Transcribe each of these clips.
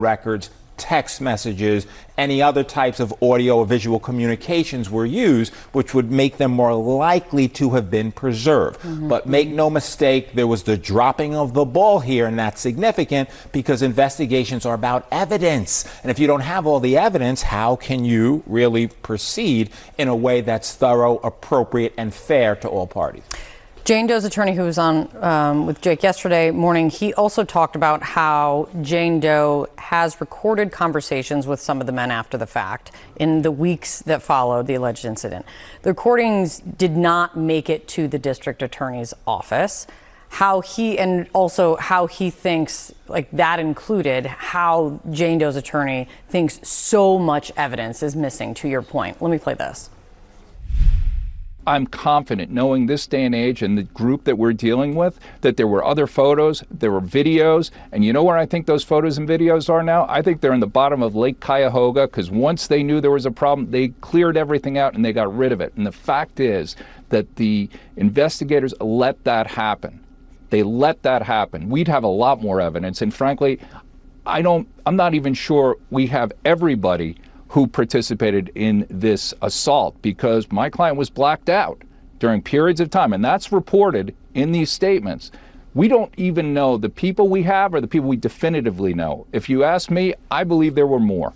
records, text messages, any other types of audio or visual communications were used, which would make them more likely to have been preserved. But make no mistake, there was the dropping of the ball here, and that's significant because investigations are about evidence. And if you don't have all the evidence, how can you really proceed in a way that's thorough, appropriate, and fair to all parties? Jane Doe's attorney, who was on with Jake yesterday morning, he also talked about how Jane Doe has recorded conversations with some of the men after the fact in the weeks that followed the alleged incident. The recordings did not make it to the district attorney's office. How he thinks, like that included how Jane Doe's attorney thinks so much evidence is missing, to your point. Let me play this. I'm confident, knowing this day and age and the group that we're dealing with, that there were other photos, there were videos, and you know where I think those photos and videos are now? I think they're in the bottom of Lake Cuyahoga, because once they knew there was a problem, they cleared everything out and they got rid of it. And the fact is that the investigators let that happen. They let that happen. We'd have a lot more evidence, and frankly, I'm not even sure we have everybody who participated in this assault, because my client was blacked out during periods of time, and that's reported in these statements. We don't even know the people we have or the people we definitively know. If you ask me, I believe there were more.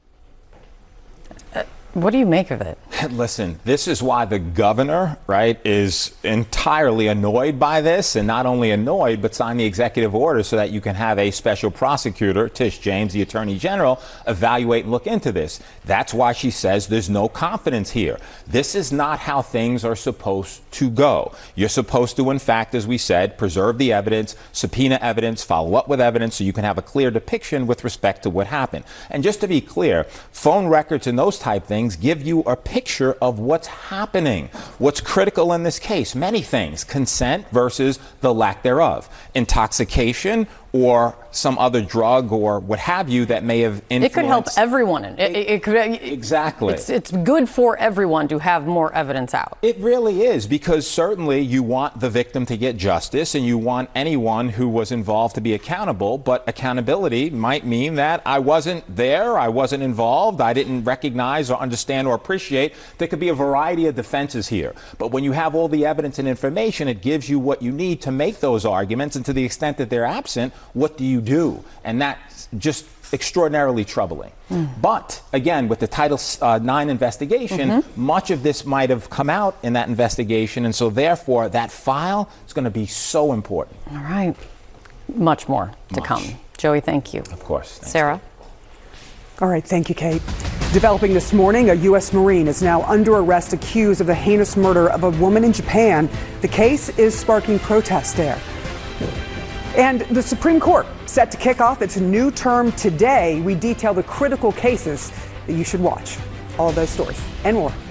What do you make of it? Listen, this is why the governor, right, is entirely annoyed by this, and not only annoyed, but signed the executive order so that you can have a special prosecutor, Tish James, the Attorney General, evaluate and look into this. That's why she says there's no confidence here. This is not how things are supposed to go. You're supposed to, in fact, as we said, preserve the evidence, subpoena evidence, follow up with evidence so you can have a clear depiction with respect to what happened. And just to be clear, phone records and those type things give you a picture of what's happening. What's critical in this case? Many things. Consent versus the lack thereof. Intoxication or some other drug or what have you that may have influenced. It could help everyone. Exactly. It's good for everyone to have more evidence out. It really is, because certainly you want the victim to get justice and you want anyone who was involved to be accountable, but accountability might mean that I wasn't there, I wasn't involved, I didn't recognize or understand or appreciate. There could be a variety of defenses here. But when you have all the evidence and information, it gives you what you need to make those arguments, and to the extent that they're absent, what do you do? And that's just extraordinarily troubling. But again, with the Title IX investigation, much of this might have come out in that investigation, and so therefore that file is going to be so important. All right. Much more to come. Joey, thank you. Of course. Thanks. Sarah? All right, thank you, Kate. Developing this morning, a U.S. Marine is now under arrest accused of the heinous murder of a woman in Japan. The case is sparking protests there. And the Supreme Court set to kick off its new term today. We detail the critical cases that you should watch. All of those stories and more